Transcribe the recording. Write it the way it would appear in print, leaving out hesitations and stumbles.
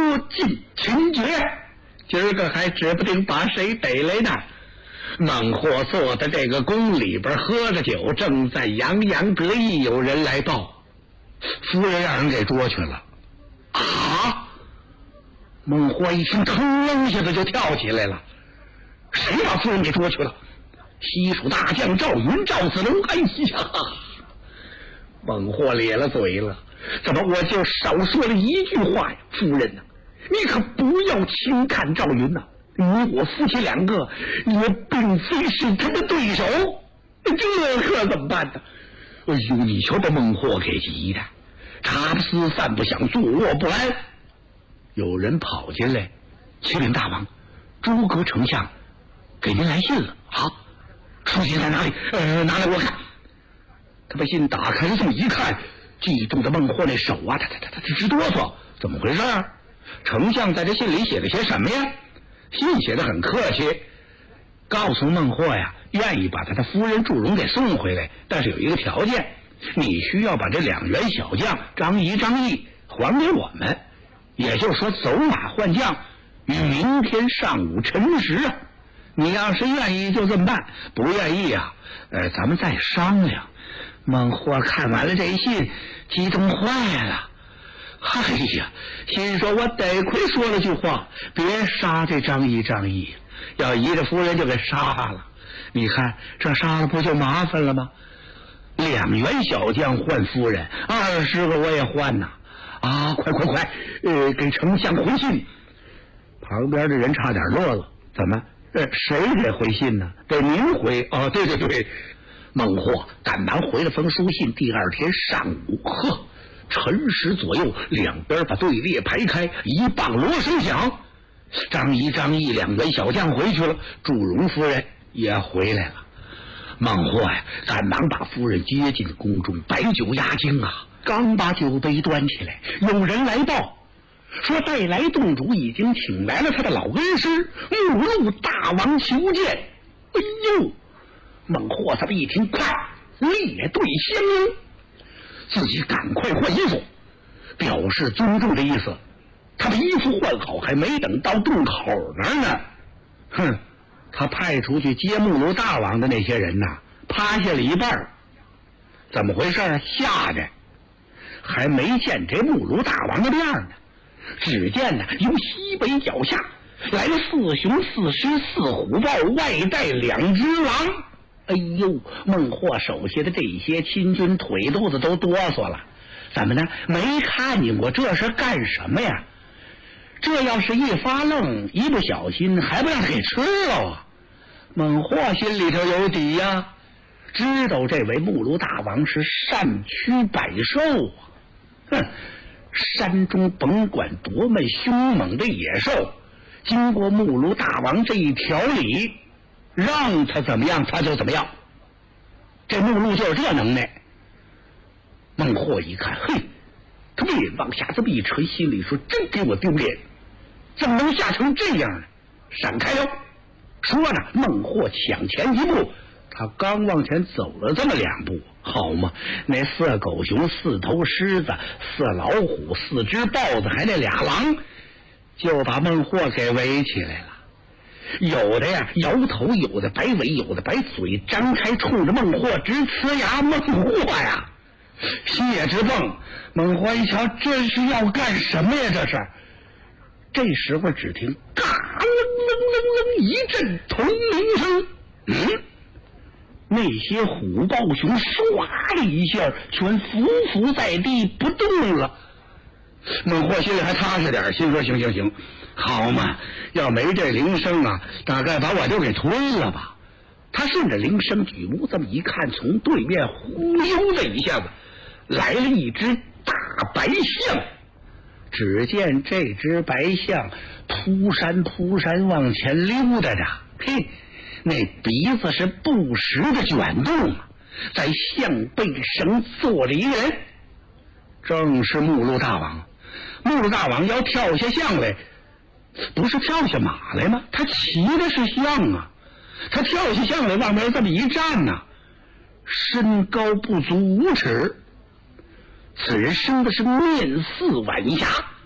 尽情绝，今儿个还指不定把谁逮来呢。孟获坐在这个宫里边喝着酒，正在洋洋得意，有人来报，夫人让人给捉去了。啊！孟获一听，腾楞一下子就跳起来了。谁把夫人给捉去了？西蜀大将赵云、赵子龙。哎呀！孟获咧了嘴了，怎么我就少说了一句话呀？夫人呐，你可不要轻看赵云呐，你我夫妻两个也并非是他的对手，这可怎么办呢？哎呦，你瞧把孟获给急的，茶不思饭不想，坐卧不安。有人跑进来，启禀大王，诸葛丞相给您来信了啊！书信在哪里？拿来我看。他把信打开，这么一看，激动的孟获那手啊，他直哆嗦。怎么回事？丞相在这信里写了些什么呀？信写的很客气，告诉孟获呀，愿意把他的夫人祝融给送回来，但是有一个条件，你需要把这2员小将张仪、张毅还给我们，也就是说走马换将，于明天上午辰时啊。你要是愿意就这么办，不愿意啊，咱们再商量。孟获看完了这信，激动坏了。哎呀，心说我得亏说了句话，别杀这张仪，要依着夫人就给杀了。你看这杀了不就麻烦了吗？2员小将换夫人，20个我也换呐！啊，快，给丞相回信。旁边的人差点乐了，怎么？谁给回信呢？得您回啊！对，孟获赶忙回了封书信。第2天上午，辰时左右，两边把队列排开，一棒锣声响，张仪、张毅2员小将回去了，祝融夫人也回来了。孟获呀，赶忙把夫人接进宫中，摆酒压惊啊！刚把酒杯端起来，有人来报说带来洞主已经请来了他的老恩师目录大王求见。哎呦！孟获他们一听，快列队相迎，自己赶快换衣服，表示尊重的意思。他把衣服换好，还没等到洞口那儿呢，他派出去接目录大王的那些人呐，趴下了一半。怎么回事？吓着还没见这目录大王的面呢，只见呢由西北脚下来了4雄4狮4虎豹，外带2只狼。哎呦，孟获手下的这些亲军腿肚子都哆嗦了。怎么呢？没看见过这是干什么呀？这要是一发愣，一不小心还不让他给吃了啊！孟获心里头有底呀，知道这位目录大王是善驱百兽啊。山中甭管多么凶猛的野兽，经过目录大王这一条理，让他怎么样他就怎么样。这目录就是这能耐。孟获一看，嘿，他脸往下这么一垂，心里说真给我丢脸，怎么能吓成这样呢？闪开了。说呢，孟获抢前一步，他刚往前走了这么2步，好嘛，那4狗熊4头狮子4老虎4只豹子还那俩狼，就把孟获给围起来了。有的呀摇头，有的摆尾，有的摆嘴，张开冲着孟获直呲牙。孟获呀血直蹦。孟获一瞧，这是要干什么呀？这是。这时候只听嘎楞楞一阵铜铃声，那些虎豹熊唰的一下全伏伏在地不动了。孟获心里还踏实点，心说行，好嘛，要没这铃声啊，大概把我就给吞了吧。他顺着铃声举目这么一看，从对面忽悠的一下子来了一只大白象。只见这只白象扑山往前溜达着，嘿，那鼻子是不时的卷动，在象背上坐着一个人，正是目录大王。目录大王要跳下象来，不是跳下马来吗？他骑的是象啊，他跳下象来往那这么一站呢，身高不足5尺。此人生的是面似晚霞，